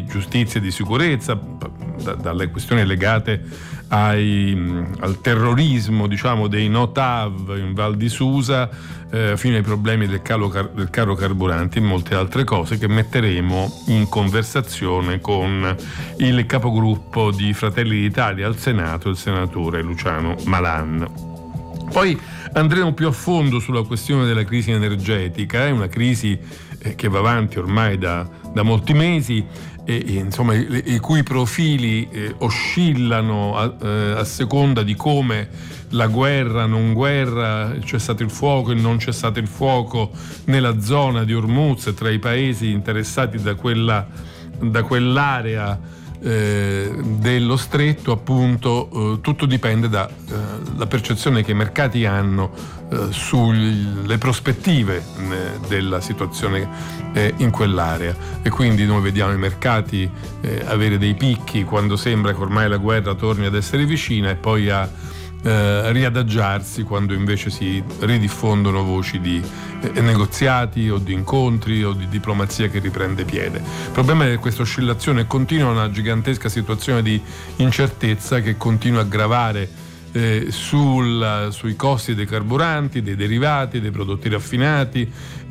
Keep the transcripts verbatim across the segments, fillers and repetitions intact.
giustizia e di sicurezza, da, dalle questioni legate ai, al terrorismo, diciamo, dei no T A V in Val di Susa, eh, fino ai problemi del, calo, del caro carburanti e molte altre cose che metteremo in conversazione con il capogruppo di Fratelli d'Italia al Senato, il senatore Luciano Malan. Poi andremo più a fondo sulla questione della crisi energetica, è una crisi eh, che va avanti ormai da, da molti mesi e, e insomma i, i cui profili eh, oscillano a, eh, a seconda di come la guerra, non guerra, c'è stato il fuoco e non c'è stato il fuoco nella zona di Hormuz, tra i paesi interessati da quella da quell'area Eh, dello stretto, appunto. Eh, tutto dipende dalla eh, percezione che i mercati hanno eh, sulle prospettive eh, della situazione eh, in quell'area, e quindi noi vediamo i mercati eh, avere dei picchi quando sembra che ormai la guerra torni ad essere vicina e poi a Eh, riadagiarsi quando invece si ridiffondono voci di eh, negoziati o di incontri o di diplomazia che riprende piede. Il problema è che questa oscillazione continua, una gigantesca situazione di incertezza che continua a gravare eh, sul, sui costi dei carburanti, dei derivati, dei prodotti raffinati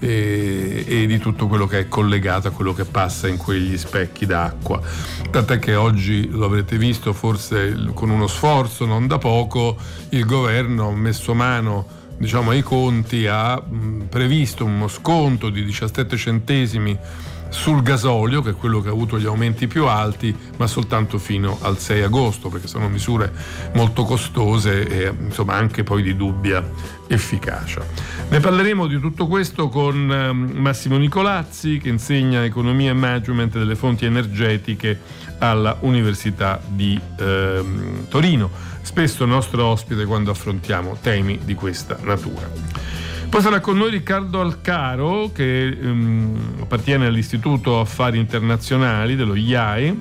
eh, e di tutto quello che è collegato a quello che passa in quegli specchi d'acqua. Tant'è che oggi, lo avrete visto forse con uno sforzo non da poco, il governo ha messo mano, diciamo, ai conti, ha mh, previsto uno sconto di diciassette centesimi sul gasolio, che è quello che ha avuto gli aumenti più alti, ma soltanto fino al sei agosto, perché sono misure molto costose e insomma anche poi di dubbia efficacia. Ne parleremo di tutto questo con Massimo Nicolazzi, che insegna economia e management delle fonti energetiche alla Università di eh, Torino, spesso nostro ospite quando affrontiamo temi di questa natura. Poi sarà con noi Riccardo Alcaro, che um, appartiene all'Istituto Affari Internazionali dello I A E,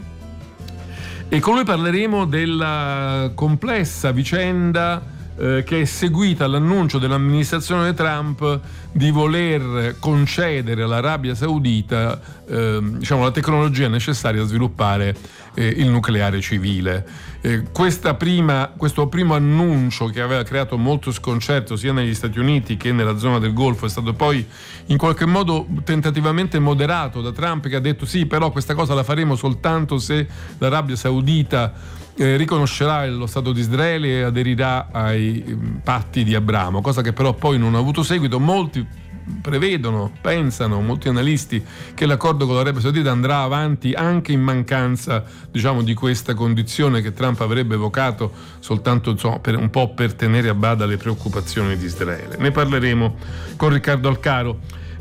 e con lui parleremo della complessa vicenda eh, che è seguita all'annuncio dell'amministrazione Trump di voler concedere all'Arabia Saudita eh, diciamo, la tecnologia necessaria a sviluppare eh, il nucleare civile. Eh, questa prima, questo primo annuncio, che aveva creato molto sconcerto sia negli Stati Uniti che nella zona del Golfo, è stato poi in qualche modo tentativamente moderato da Trump, che ha detto sì, però questa cosa la faremo soltanto se l'Arabia Saudita eh, riconoscerà lo Stato di Israele e aderirà ai eh, patti di Abramo, cosa che però poi non ha avuto seguito. Molti prevedono, pensano, molti analisti, che l'accordo con l'Arabia Saudita andrà avanti anche in mancanza, diciamo, di questa condizione che Trump avrebbe evocato soltanto, insomma, per, un po' per tenere a bada le preoccupazioni di Israele. Ne parleremo con Riccardo Alcaro.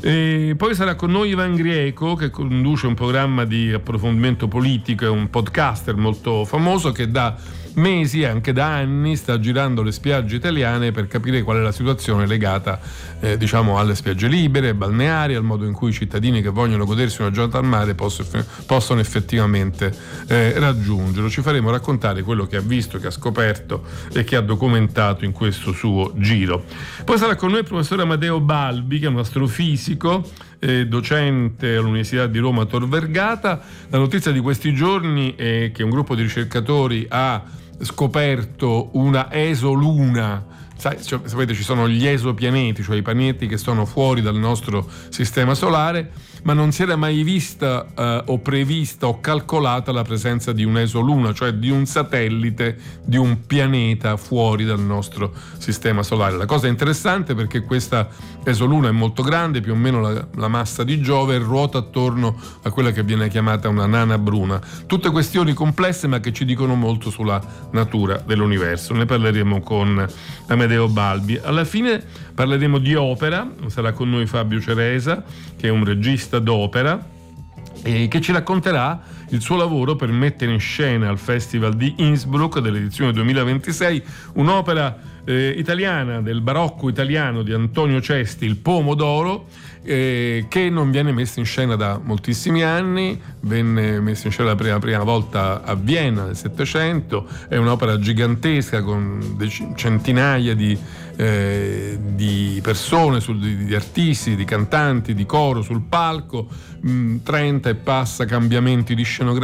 E poi sarà con noi Ivan Grieco, che conduce un programma di approfondimento politico, è un podcaster molto famoso che da mesi e anche da anni sta girando le spiagge italiane per capire qual è la situazione legata eh, diciamo alle spiagge libere, balneari, al modo in cui i cittadini che vogliono godersi una giornata al mare possono, possono effettivamente eh, raggiungerlo. Ci faremo raccontare quello che ha visto, che ha scoperto e che ha documentato in questo suo giro. Poi sarà con noi il professore Amadeo Balbi, che è un astrofisico, eh, docente all'Università di Roma Tor Vergata. La notizia di questi giorni è che un gruppo di ricercatori ha scoperto una esoluna. Sai, cioè, sapete, ci sono gli esopianeti, cioè i pianeti che sono fuori dal nostro sistema solare, ma non si era mai vista eh, o prevista o calcolata la presenza di un'esoluna, cioè di un satellite di un pianeta fuori dal nostro sistema solare. La cosa è interessante perché questa esoluna è molto grande, più o meno la, la massa di Giove, e ruota attorno a quella che viene chiamata una nana bruna. Tutte questioni complesse, ma che ci dicono molto sulla natura dell'universo. Ne parleremo con Amadeo Balbi. Alla fine parleremo di opera, sarà con noi Fabio Ceresa, che è un regista d'opera e che ci racconterà il suo lavoro per mettere in scena al Festival di Innsbruck dell'edizione duemilaventisei un'opera eh, italiana, del barocco italiano di Antonio Cesti, Il Pomodoro, eh, che non viene messa in scena da moltissimi anni. Venne messa in scena la prima, prima volta a Vienna nel Settecento. È un'opera gigantesca con centinaia di Eh, di persone, sul, di, di artisti, di cantanti, di coro sul palco, mh, trenta e passa cambiamenti di scenografia.